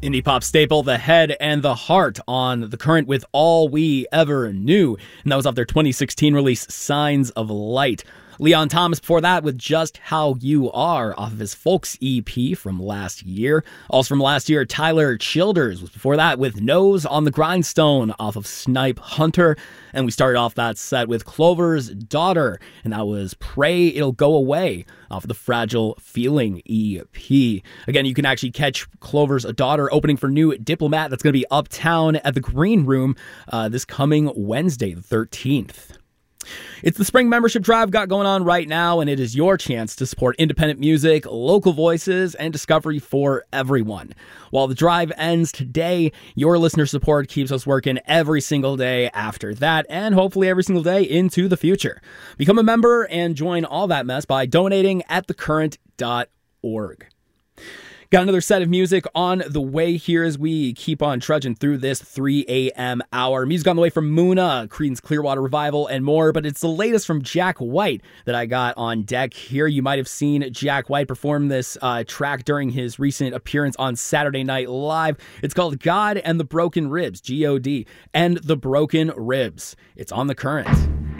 Indie pop staple The Head and the Heart on The Current with All We Ever Knew. And that was off their 2016 release, Signs of Light. Leon Thomas before that with Just How You Are off of his Folks EP from last year. Also from last year, Tyler Childers was before that with Nose on the Grindstone off of Snipe Hunter. And we started off that set with Clover's Daughter, and that was Pray It'll Go Away off of the Fragile Feeling EP. Again, you can actually catch Clover's Daughter opening for New Diplomat. That's going to be uptown at the Green Room this coming Wednesday, the 13th. It's the spring membership drive got going on right now, and it is your chance to support independent music, local voices, and discovery for everyone. While the drive ends today, your listener support keeps us working every single day after that, and hopefully every single day into the future. Become a member and join all that mess by donating at thecurrent.org. Got another set of music on the way here as we keep on trudging through this 3 a.m. hour. Music on the way from Muna, Creedence Clearwater Revival, and more, but it's the latest from Jack White that I got on deck here. You might have seen Jack White perform this track during his recent appearance on Saturday Night Live. It's called God and the Broken Ribs, G-O-D, and the Broken Ribs. It's on The Current.